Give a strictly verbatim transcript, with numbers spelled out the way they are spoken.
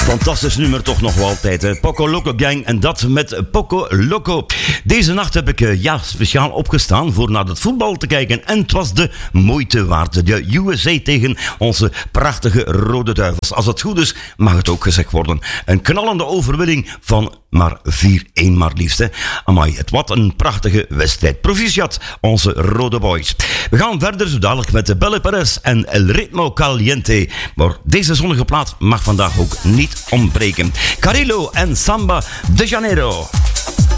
Fantastisch nummer toch nog wel altijd. Hè? Poco Loco Gang en dat met Poco Loco. Deze nacht heb ik uh, ja, speciaal opgestaan voor naar het voetbal te kijken. En het was de moeite waard. De U S A tegen onze prachtige Rode Duivels. Als het goed is, mag het ook gezegd worden. Een knallende overwinning van maar vier-een maar liefst. Hè? Amai, het wat een prachtige wedstrijd. Proficiat, onze Rode Boys. We gaan verder zo dadelijk met de Belle Perez en El Ritmo Caliente. Maar deze zonnige plaat mag vandaag ook niet ontbreken. Carrillo en Samba de Janeiro.